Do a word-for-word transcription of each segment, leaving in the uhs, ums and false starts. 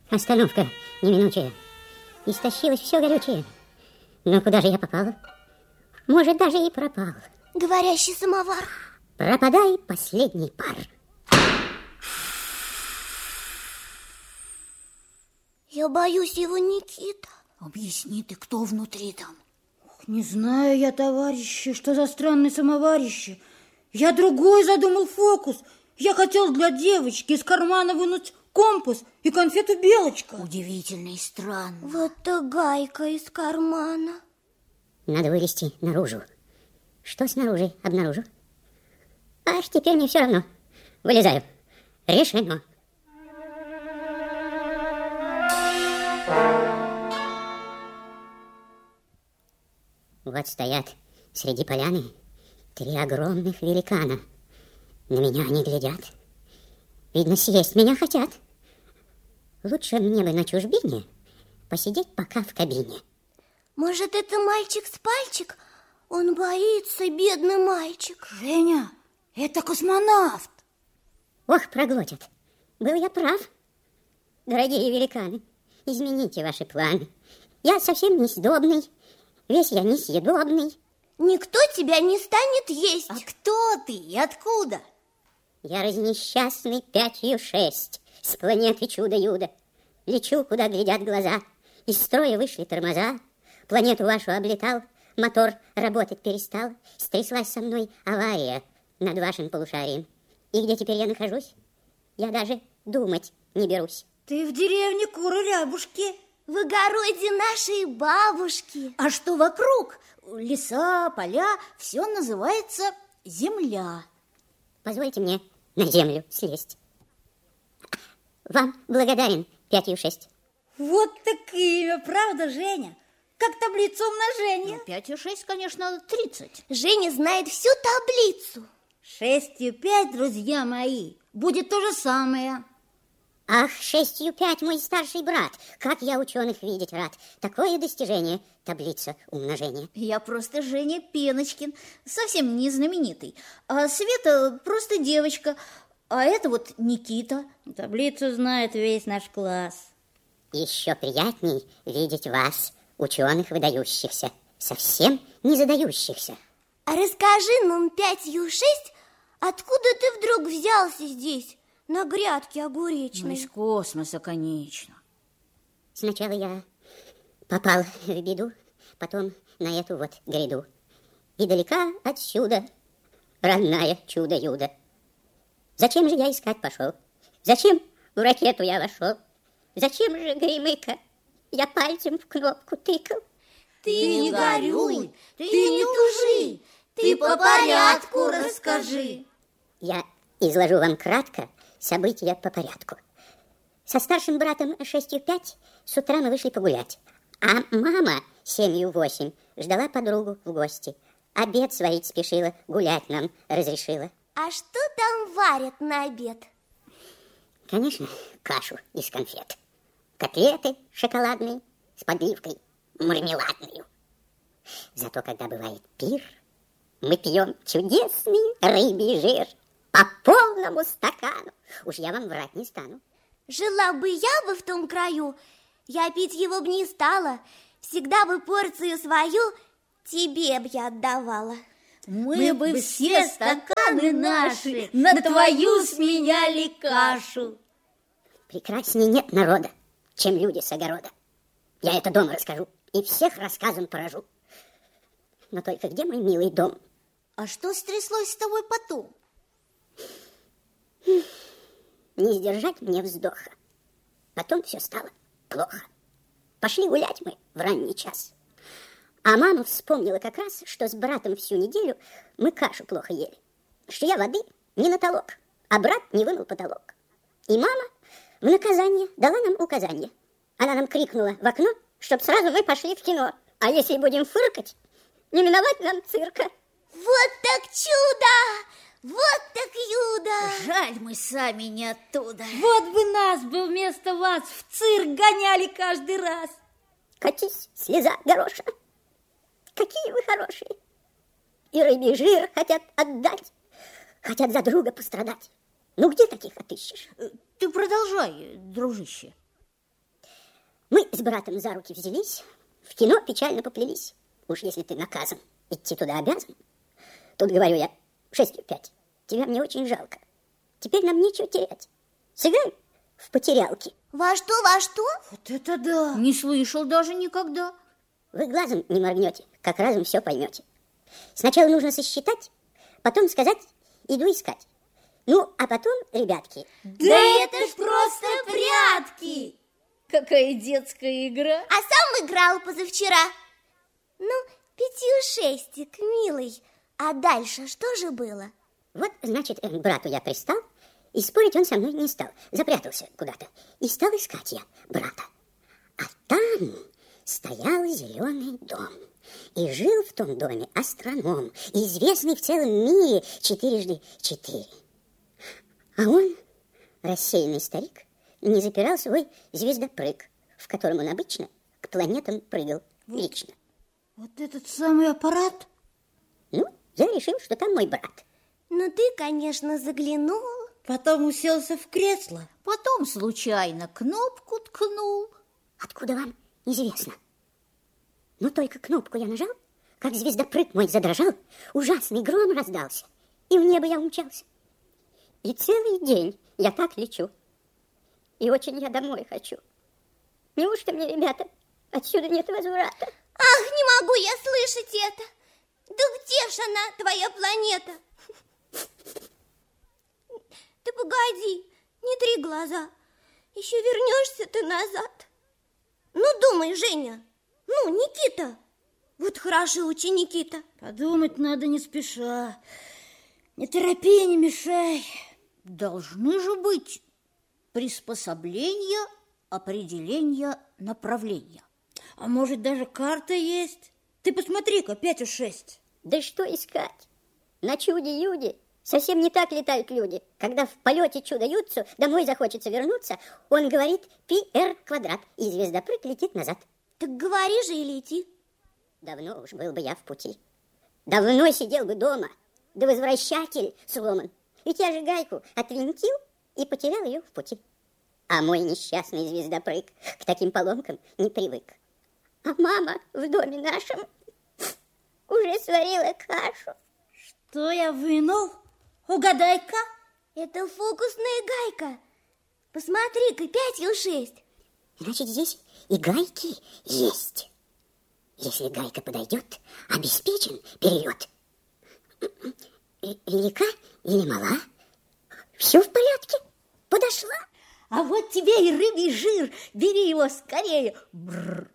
Остановка неминучая. Истощилось все горючее. Но куда же я попала? Может, даже и пропал. Говорящий самовар. Пропадай, последний пар. Я боюсь его, Никита. Объясни ты, кто внутри там? Ох, не знаю я, товарищи, что за странные самоварище. Я другой задумал фокус. Я хотел для девочки из кармана вынуть компас и конфету Белочка. Удивительно и странно. Вот то гайка из кармана. Надо вылезти наружу. Что снаружи обнаружу? Ах, теперь мне все равно. Вылезаю. Решено. Вот стоят среди поляны три огромных великана. На меня они глядят. Видно, съесть меня хотят. Лучше мне бы на чужбине посидеть пока в кабине. Может, это мальчик с пальчик? Он боится, бедный мальчик. Женя, это космонавт. Ох, проглотят. Был я прав. Дорогие великаны, измените ваши планы. Я совсем несдобный, весь я несъедобный. Никто тебя не станет есть. А кто ты и откуда? Я разнесчастный пятью шесть, с планеты чудо-юдо. Лечу, куда глядят глаза, из строя вышли тормоза. Планету вашу облетал, мотор работать перестал. Стряслась со мной авария над вашим полушарием. И где теперь я нахожусь, я даже думать не берусь. Ты в деревне Куры-Рябушки. В огороде нашей бабушки. А что вокруг? Леса, поля, все называется земля. Позвольте мне на землю слезть. Вам благодарен пятью шесть. Вот так имя, правда, Женя? Как таблицу умножения. Ну, пятью шесть, конечно, тридцать. Женя знает всю таблицу. Шестью пять, друзья мои, будет то же самое. Ах, шестью пять, мой старший брат, как я ученых видеть рад. Такое достижение, таблица умножения. Я просто Женя Пеночкин, совсем не знаменитый. А Света просто девочка, а это вот Никита. Таблицу знает весь наш класс. Еще приятней видеть вас, ученых выдающихся, совсем не задающихся. А расскажи нам пятью шесть, откуда ты вдруг взялся здесь? На грядке огуречной. Ну, из космоса, конечно. Сначала я попал в беду, потом на эту вот гряду. И далека отсюда, родная чудо-юдо. Зачем же я искать пошел? Зачем в ракету я вошел? Зачем же, Гремыка, я пальцем в кнопку тыкал? Ты не горюй, ты не тужи, ты по порядку расскажи. Я изложу вам кратко события по порядку. Со старшим братом шестью пять с утра мы вышли погулять, а мама семью восемь ждала подругу в гости. Обед сварить спешила, гулять нам разрешила. А что там варят на обед? Конечно, кашу из конфет. Котлеты шоколадные с подливкой мармеладную. Зато когда бывает пир, мы пьем чудесный рыбий жир по полному стакану. Уж я вам врать не стану. Жила бы я бы в том краю, я пить его б не стала. Всегда бы порцию свою тебе б я отдавала. Мы, Мы бы все стаканы наши на твою сменяли кашу. Прекрасней нет народа, чем люди с огорода. Я это дома расскажу и всех рассказом поражу. Но только где мой милый дом? А что стряслось с тобой потом? Не сдержать мне вздоха. Потом все стало плохо. Пошли гулять мы в ранний час. А мама вспомнила как раз, что с братом всю неделю мы кашу плохо ели. Что я воды не натолок, а брат не вымыл потолок. И мама в наказание дала нам указание. Она нам крикнула в окно, чтоб сразу мы пошли в кино. А если будем фыркать, не миновать нам цирка. Вот так чудо! Вот так юдо! Жаль, мы сами не оттуда. Вот бы нас бы вместо вас в цирк гоняли каждый раз. Катись, слеза горошина. Какие вы хорошие. И рыбий жир хотят отдать, хотят за друга пострадать. Ну, где таких отыщешь? Ты продолжай, дружище. с братом за руки взялись, в кино печально поплелись. Уж если ты наказан, идти туда обязан. Тут, говорю я, шестью пять, тебя мне очень жалко. Теперь нам нечего терять. Сыграем в потерялки. Во что, во что? Вот это да! Не слышал даже никогда. Вы глазом не моргнете, как разом все поймете. Сначала нужно сосчитать, потом сказать «иду искать». Ну, а потом, ребятки... Да это ж просто прятки! Какая детская игра! А сам играл позавчера. Ну, пятью-шестик, милый. А дальше что же было? Вот, значит, к брату я пристал, и спорить он со мной не стал. Запрятался куда-то. И стал искать я брата. А там стоял зеленый дом. И жил в том доме астроном, известный в целом мире четырежды четыре. А он, рассеянный старик, не запирал свой звездопрыг, в котором он обычно к планетам прыгал лично. Вот этот самый аппарат? Ну, я решил, что там мой брат. Ну, ты, конечно, заглянул. Потом уселся в кресло. Потом случайно кнопку ткнул. Откуда вам известно? Но только кнопку я нажал, как звездопрыг мой задрожал, ужасный гром раздался, и в небо я умчался. И целый день я так лечу. И очень я домой хочу. Неужто мне, ребята, отсюда нет возврата? Ах, не могу я слышать это. Да где ж она, твоя планета? Ты погоди, не три глаза. Еще вернешься ты назад. Ну, думай, Женя. Ну, Никита. Вот хорошо, учи, Никита. Подумать надо не спеша. Не торопи, не мешай. Должны же быть приспособления, определения, направления. А может, даже карта есть? Ты посмотри-ка, пятью шесть. Да что искать? На чуде-юде совсем не так летают люди. Когда в полете чудо-юдцу домой захочется вернуться, он говорит пи-эр квадрат, и звездопрыг летит назад. Так говори же и лети. Давно уж был бы я в пути. Давно сидел бы дома, да возвращатель сломан. Ведь я же гайку отвинтил и потерял ее в пути. А мой несчастный звездопрыг к таким поломкам не привык. А мама в доме нашем уже сварила кашу. Что я вынул? Угадай-ка. Это фокусная гайка. Посмотри-ка, пятью шесть. Значит, здесь и гайки есть. Если гайка подойдет, обеспечен перелет. Велика или мала? Все в порядке. Подошла. А вот тебе и рыбий жир. Бери его скорее. Бррр.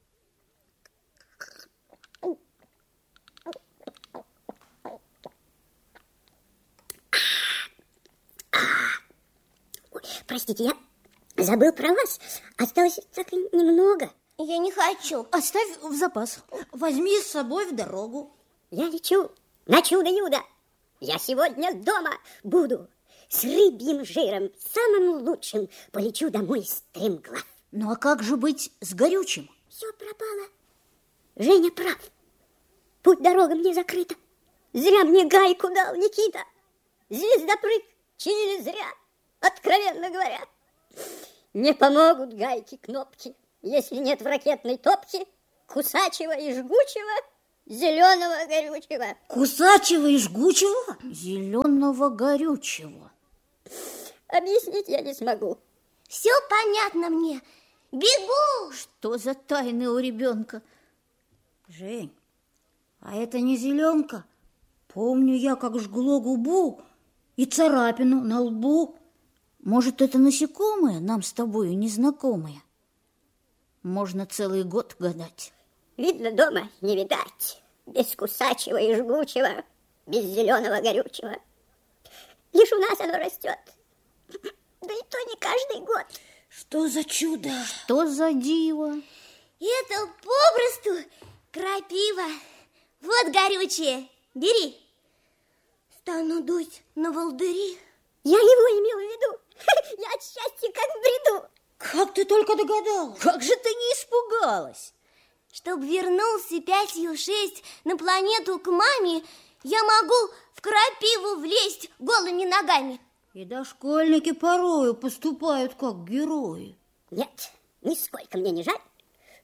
Простите, я забыл про вас. Осталось так немного. Я не хочу. Оставь в запас. Возьми с собой в дорогу. Я лечу на чудо-юдо. Я сегодня дома буду. С рыбьим жиром, самым лучшим, полечу домой стремглав. Ну а как же быть с горючим? Все пропало. Женя прав. Путь-дорога мне закрыта. Зря мне гайку дал Никита. Звездопрыг чинили зря, откровенно говоря. Не помогут гайки-кнопки, если нет в ракетной топке кусачего и жгучего зеленого горючего. Кусачего и жгучего? Зеленого горючего. Объяснить я не смогу. Все понятно мне. Бегу! Что за тайны у ребенка? Жень, а это не зеленка. Помню я, как жгло губу и царапину на лбу. Может, это насекомое нам с тобою незнакомое? Можно целый год гадать. Видно, дома не видать без кусачего и жгучего, без зеленого горючего. Лишь у нас оно растет. Да и то не каждый год. Что за чудо? Что за диво? Это попросту крапива. Вот горючее. Бери. Стану дуть на волдыри. Я его имела в виду. Я от счастья как в бреду. Как ты только догадалась? Как же ты не испугалась? Чтоб вернулся пятью шесть на планету к маме, я могу в крапиву влезть голыми ногами. И дошкольники порою поступают как герои. Нет, нисколько мне не жаль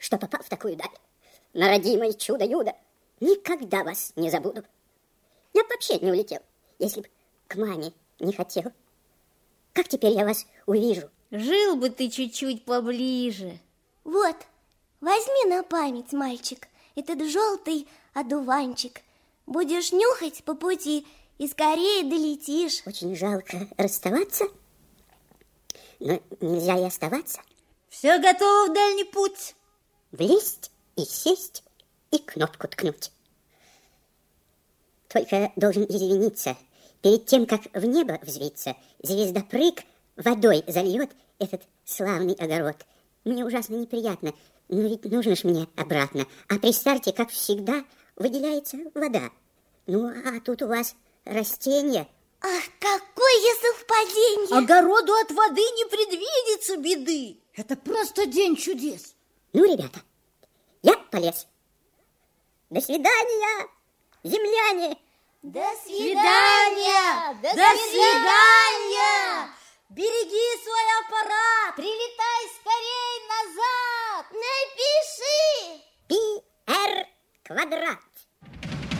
что попал в такую даль. На родимое чудо-юдо никогда вас не забуду. Я бы вообще не улетел, если бы к маме не хотел. Как теперь я вас увижу? Жил бы ты чуть-чуть поближе. Вот, возьми на память, мальчик, этот желтый одуванчик. Будешь нюхать по пути и скорее долетишь. Очень жалко расставаться, но нельзя и оставаться. Все готово в дальний путь. Влезть и сесть, и кнопку ткнуть. Только должен извиниться. Перед тем, как в небо взвиться, звездопрыг водой зальет этот славный огород. Мне ужасно неприятно, но ведь нужно ж мне обратно. А при старте, как всегда, выделяется вода. Ну, а тут у вас растения. Ах, какое совпадение! Огороду от воды не предвидится беды. Это просто день чудес. Ну, ребята, я полез. До свидания, земляне! До Свидания! До свидания! Береги свой аппарат! Прилетай скорей назад! Напиши! Пи эр квадрат.